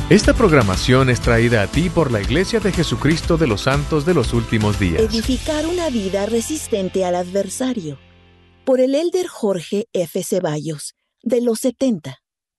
Esta programación es traída a ti por la Iglesia de Jesucristo de los Santos de los Últimos Días. Edificar una vida resistente al adversario. Por el elder Jorge F. Ceballos, de los 70.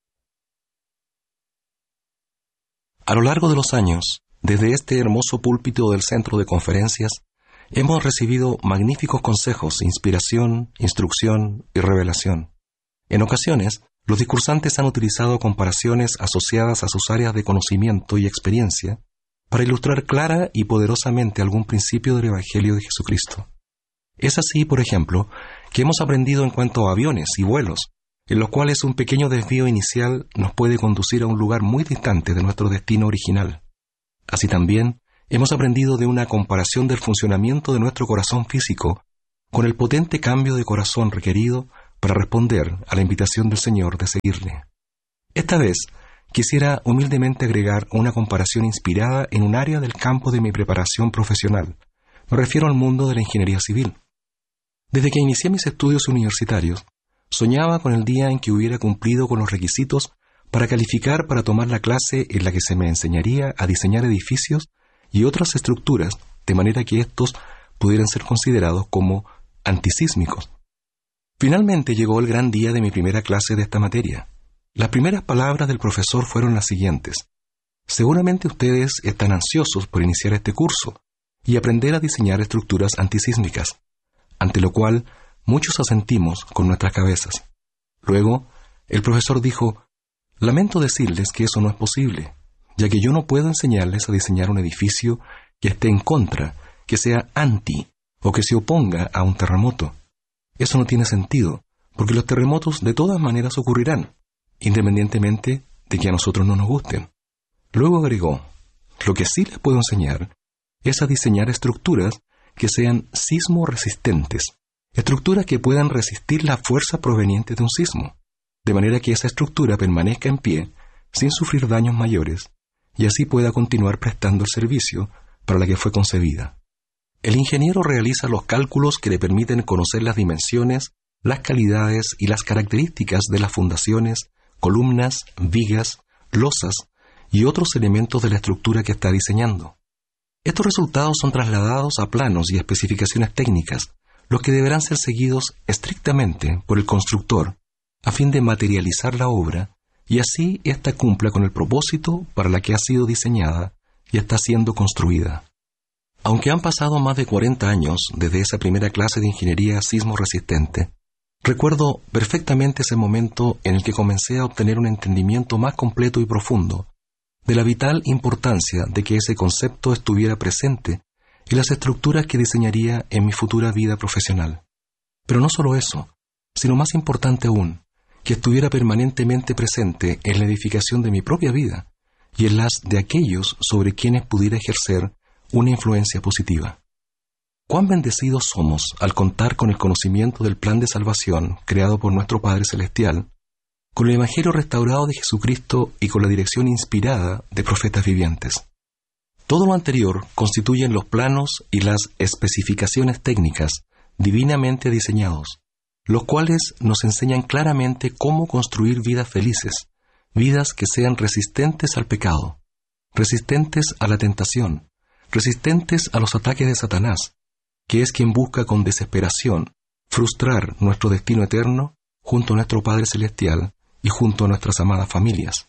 A lo largo de los años, desde este hermoso púlpito del centro de conferencias, hemos recibido magníficos consejos, inspiración, instrucción y revelación. En ocasiones, los discursantes han utilizado comparaciones asociadas a sus áreas de conocimiento y experiencia para ilustrar clara y poderosamente algún principio del Evangelio de Jesucristo. Es así, por ejemplo, que hemos aprendido en cuanto a aviones y vuelos, en los cuales un pequeño desvío inicial nos puede conducir a un lugar muy distante de nuestro destino original. Así también, hemos aprendido de una comparación del funcionamiento de nuestro corazón físico con el potente cambio de corazón requerido para responder a la invitación del Señor de seguirle. Esta vez, quisiera humildemente agregar una comparación inspirada en un área del campo de mi preparación profesional. Me refiero al mundo de la ingeniería civil. Desde que inicié mis estudios universitarios, soñaba con el día en que hubiera cumplido con los requisitos para calificar para tomar la clase en la que se me enseñaría a diseñar edificios y otras estructuras de manera que estos pudieran ser considerados como antisísmicos. Finalmente llegó el gran día de mi primera clase de esta materia. Las primeras palabras del profesor fueron las siguientes: seguramente ustedes están ansiosos por iniciar este curso y aprender a diseñar estructuras antisísmicas, ante lo cual muchos asentimos con nuestras cabezas. Luego, el profesor dijo: lamento decirles que eso no es posible, ya que yo no puedo enseñarles a diseñar un edificio que esté en contra, que sea anti o que se oponga a un terremoto. Eso no tiene sentido, porque los terremotos de todas maneras ocurrirán, independientemente de que a nosotros no nos gusten. Luego agregó: lo que sí les puedo enseñar es a diseñar estructuras que sean sismo resistentes, estructuras que puedan resistir la fuerza proveniente de un sismo, de manera que esa estructura permanezca en pie sin sufrir daños mayores y así pueda continuar prestando el servicio para la que fue concebida. El ingeniero realiza los cálculos que le permiten conocer las dimensiones, las calidades y las características de las fundaciones, columnas, vigas, losas y otros elementos de la estructura que está diseñando. Estos resultados son trasladados a planos y especificaciones técnicas, los que deberán ser seguidos estrictamente por el constructor a fin de materializar la obra y así ésta cumpla con el propósito para la que ha sido diseñada y está siendo construida. Aunque han pasado más de 40 años desde esa primera clase de ingeniería sismo resistente, recuerdo perfectamente ese momento en el que comencé a obtener un entendimiento más completo y profundo de la vital importancia de que ese concepto estuviera presente en las estructuras que diseñaría en mi futura vida profesional. Pero no solo eso, sino más importante aún, que estuviera permanentemente presente en la edificación de mi propia vida y en las de aquellos sobre quienes pudiera ejercer una influencia positiva. Cuán bendecidos somos al contar con el conocimiento del plan de salvación creado por nuestro Padre Celestial, con el Evangelio restaurado de Jesucristo y con la dirección inspirada de profetas vivientes. Todo lo anterior constituyen los planos y las especificaciones técnicas divinamente diseñados, los cuales nos enseñan claramente cómo construir vidas felices, vidas que sean resistentes al pecado, resistentes a la tentación, resistentes a los ataques de Satanás, que es quien busca con desesperación frustrar nuestro destino eterno junto a nuestro Padre Celestial y junto a nuestras amadas familias.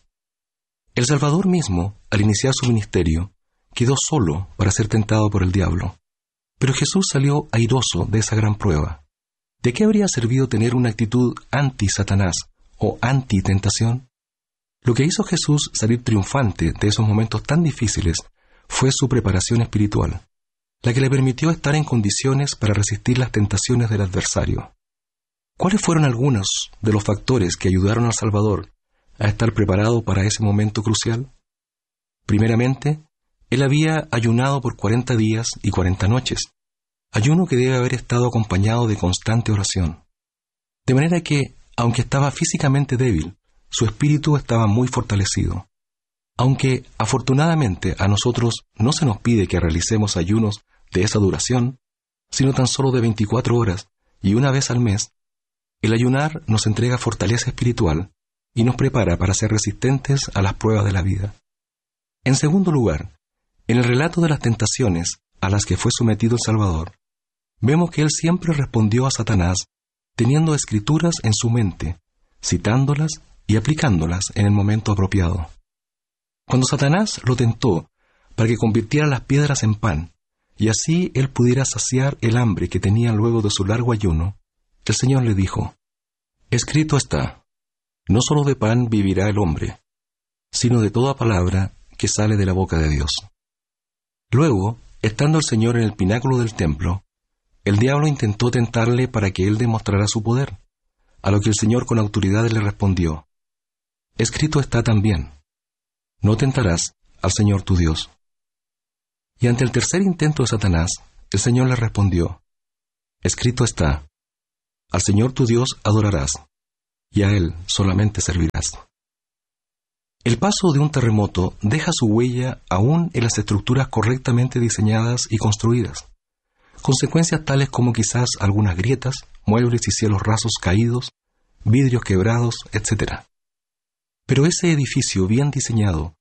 El Salvador mismo, al iniciar su ministerio, quedó solo para ser tentado por el diablo, pero Jesús salió airoso de esa gran prueba. ¿De qué habría servido tener una actitud anti-Satanás o anti-tentación? Lo que hizo Jesús salir triunfante de esos momentos tan difíciles fue su preparación espiritual, la que le permitió estar en condiciones para resistir las tentaciones del adversario. ¿Cuáles fueron algunos de los factores que ayudaron al Salvador a estar preparado para ese momento crucial? Primeramente, él había ayunado por 40 días y 40 noches, ayuno que debe haber estado acompañado de constante oración. De manera que, aunque estaba físicamente débil, su espíritu estaba muy fortalecido. Aunque, afortunadamente, a nosotros no se nos pide que realicemos ayunos de esa duración, sino tan solo de 24 horas y una vez al mes, el ayunar nos entrega fortaleza espiritual y nos prepara para ser resistentes a las pruebas de la vida. En segundo lugar, en el relato de las tentaciones a las que fue sometido el Salvador, vemos que él siempre respondió a Satanás teniendo escrituras en su mente, citándolas y aplicándolas en el momento apropiado. Cuando Satanás lo tentó para que convirtiera las piedras en pan, y así él pudiera saciar el hambre que tenía luego de su largo ayuno, el Señor le dijo: escrito está, no solo de pan vivirá el hombre, sino de toda palabra que sale de la boca de Dios. Luego, estando el Señor en el pináculo del templo, el diablo intentó tentarle para que él demostrara su poder, a lo que el Señor con autoridad le respondió: escrito está también, no tentarás al Señor tu Dios. Y ante el tercer intento de Satanás, el Señor le respondió: escrito está, al Señor tu Dios adorarás, y a Él solamente servirás. El paso de un terremoto deja su huella aún en las estructuras correctamente diseñadas y construidas. Consecuencias tales como quizás algunas grietas, muebles y cielos rasos caídos, vidrios quebrados, etc. Pero ese edificio bien diseñado